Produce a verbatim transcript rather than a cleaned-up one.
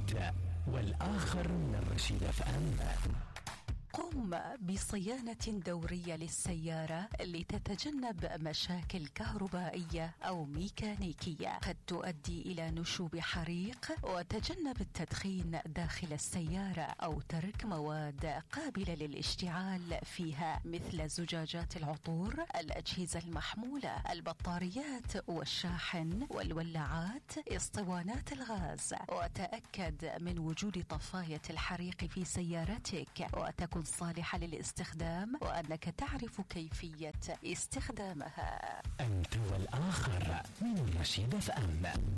أنت والآخر من رشيد اف ام. قم بصيانة دورية للسيارة لتتجنب مشاكل كهربائية أو ميكانيكية قد تؤدي إلى نشوب حريق، وتجنب التدخين داخل السيارة أو ترك مواد قابلة للاشتعال فيها مثل زجاجات العطور، الأجهزة المحمولة، البطاريات والشاحن والولاعات، اسطوانات الغاز. وتأكد من وجود طفاية الحريق في سيارتك وتكن صالحة للاستخدام، وأنك تعرف كيفية استخدامها. أنت والآخر من رشيد اف ام.